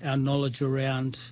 our knowledge around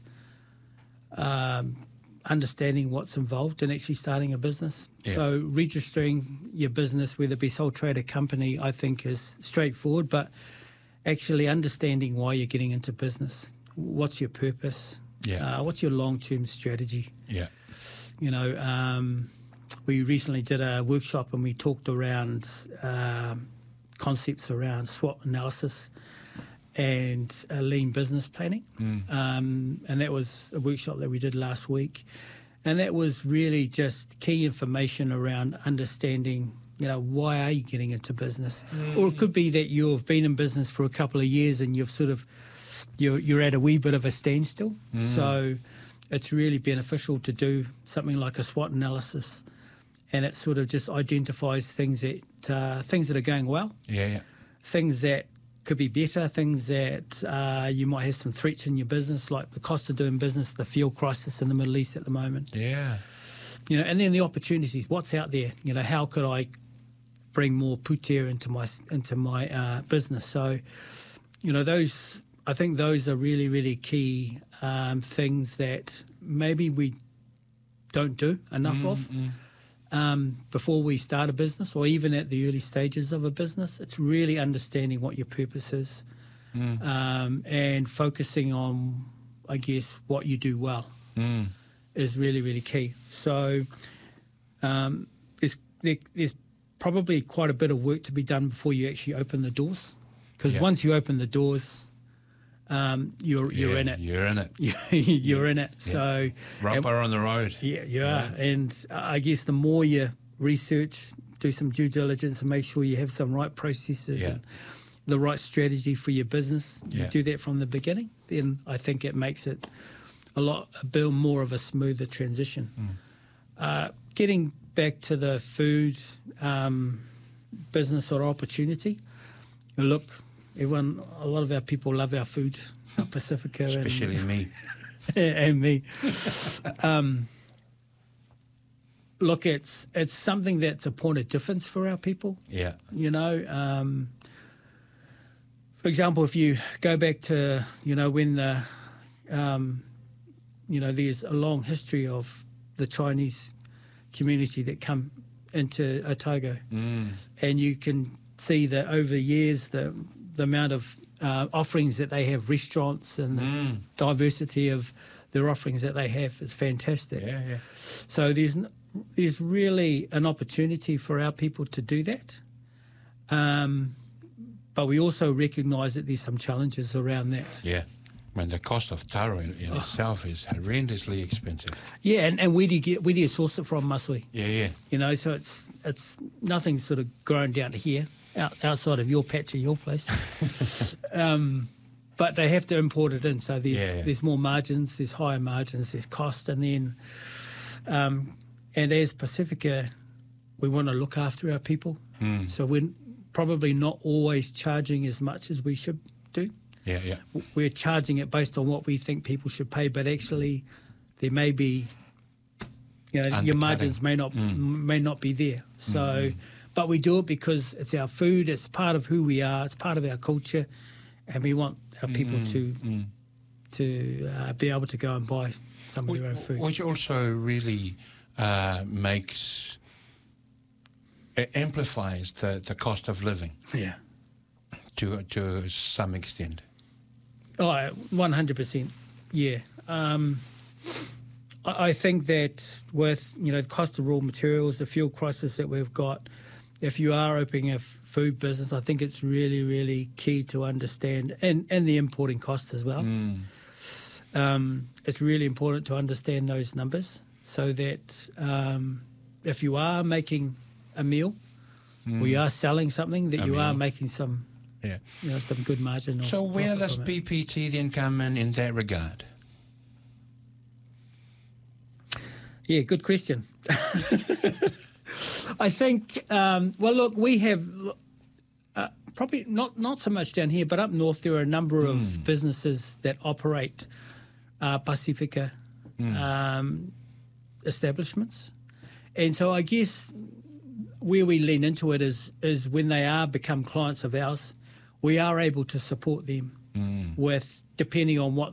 understanding what's involved in actually starting a business. Yeah. So registering your business, whether it be sole trader company, I think is straightforward, but actually understanding why you're getting into business. What's your purpose? Yeah. What's your long-term strategy? Yeah. You know, we recently did a workshop and we talked around concepts around SWOT analysis and lean business planning. And that was a workshop that we did last week. And that was really just key information around understanding, you know, why are you getting into business? Or it could be that you've been in business for a couple of years and you've sort of, you're at a wee bit of a standstill. So it's really beneficial to do something like a SWOT analysis, and it sort of just identifies things that are going well, Yeah. things that could be better, things that you might have some threats in your business, like the cost of doing business, the fuel crisis in the Middle East at the moment. Yeah. You know, and then the opportunities. What's out there? You know, how could I bring more putea into my business? So, you know, I think those are really, really key things that maybe we don't do enough of. Before we start a business, or even at the early stages of a business. It's really understanding what your purpose is and focusing on, I guess, what you do well is really, really key. So there's probably quite a bit of work to be done before you actually open the doors, because once you open the doors, you're in it. You're in it. You're in it. So Rubber on the road. Yeah, you are. And I guess the more you research, do some due diligence and make sure you have some right processes and the right strategy for your business, you do that from the beginning, then I think it makes it a bit more of a smoother transition. Getting back to the food business or opportunity, look, a lot of our people love our food, our Pacifica. Especially me. And me. Look, it's something that's a point of difference for our people. Yeah. You know, for example, if you go back to, you know, when there's a long history of the Chinese community that come into Otago, and you can see that over the years the amount of offerings that they have, restaurants, and the diversity of their offerings that they have is fantastic. Yeah. So there's really an opportunity for our people to do that. But we also recognise that there's some challenges around that. Yeah. I mean, the cost of taro in itself is horrendously expensive. Yeah, and where do you source it from, Masui? Yeah. You know, so it's nothing sort of grown down to here, outside of your patch or your place. But they have to import it in, so there's more margins, there's higher margins, there's cost, and then and as Pacifica, we want to look after our people. So we're probably not always charging as much as we should do. Yeah. We're charging it based on what we think people should pay, but actually there may be, you know, your margins may not be there. So, but we do it because it's our food, it's part of who we are, it's part of our culture, and we want our people to be able to go and buy some of their own food. Which also really amplifies the cost of living. Yeah. To some extent. Oh, 100%. Yeah. I think that with, you know, the cost of raw materials, the fuel crisis that we've got, if you are opening a food business, I think it's really, really key to understand, and the importing cost as well. It's really important to understand those numbers so that if you are making a meal, or you are selling something, that you are making some, you know, some good margin. So where does PPT then come in that regard? Yeah, good question. I think, well, look, we have probably not so much down here, but up north there are a number of businesses that operate Pacifica establishments. And so I guess where we lean into it is when they become clients of ours, we are able to support them with, depending on what